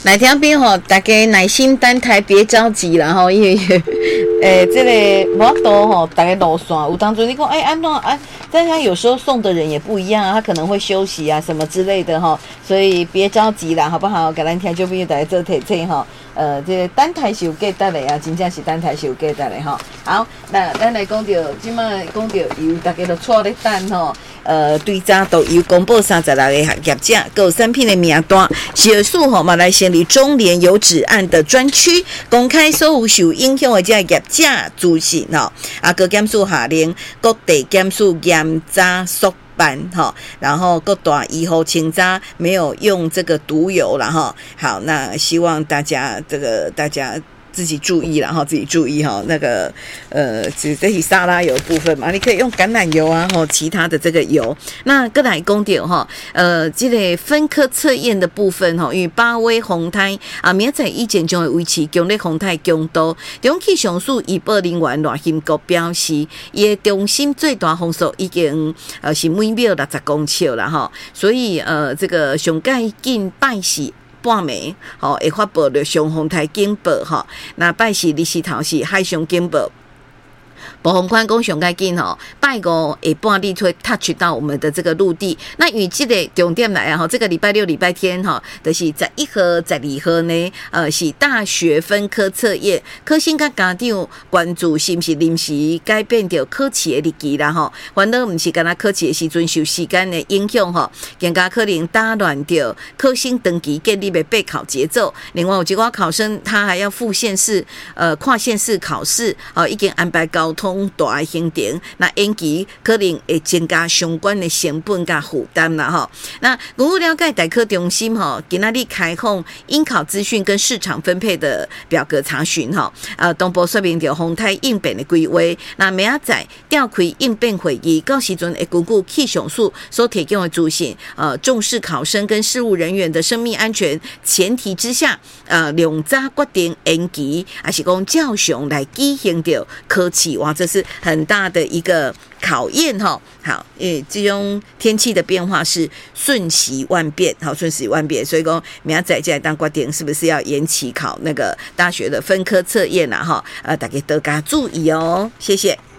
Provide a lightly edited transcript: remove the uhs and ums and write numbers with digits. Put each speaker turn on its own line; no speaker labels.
来听边吼，大家耐心等待，别着急啦吼，因为这个无法度吼，大家路线有当中你讲安怎啊？但他有时候送的人也不一样啊，他可能会休息啊什么之类的哈，所以别着急啦，好不好？给咱听就朋友大家做提醒哈。这个等待是有价值的啊，真正是等待是有价值的哈。好，那咱来讲到今麦讲到油，大家都错咧等吼。对早都有公布36个业者，各产品的名单。12数吼，马来西亚中联油脂案的专区公开所有受影响的这业者资讯吼，各检署下令各地检署严查肃办哈，然后各大以后清查没有用这个毒油了哈。好，那希望大家大家自己注意啦哈，自己注意哈。那个这是沙拉油部分嘛，你可以用橄榄油啊，或其他的这个油。那再来讲到哈，这个分科测验的部分哈，因为巴威洪台啊，明仔以前将会维持强烈洪台强度。中气象署预报人员赖兴国表示，伊的中心最大风速已经是每秒60公尺啦哈，所以这个上盖紧拜四半暝，会发布着上风台警报哈。那拜四日时头是海上警报。暴风宽讲上盖紧吼，拜五下半日会 touch 到我们的这个陆地。那与这个重点来啊，这个礼拜六、礼拜天哈，就是11号、12号呢，是大学分科测验。科生甲家长关注是不是临时改变掉考试的日期啦吼？反正不是干那考试的时阵受时间的影响吼，更加可能打乱掉科生登记建立的备考节奏。另外有几个考生他还要赴县市、跨县市考试，已经安排交通大的行程，那延期可能会增加相关的成本甲负担啦吼。那如果了解代课中心吼，今仔日开放应考资讯跟市场分配的表格查询吼，同步说明着风台应变的规划。那明仔载召开应变会议，到时阵会根据气象署所提供的资讯，重视考生跟事务人员的生命安全前提之下，量早决定延期，还是讲照常来举行着考试。哇，这是很大的一个考验哈。好，因为这种天气的变化是瞬息万变，好，瞬息万变，所以说明仔载再来当决定是不是要延期考那个大学的分科测验啦哈。大家多加注意哦，谢谢。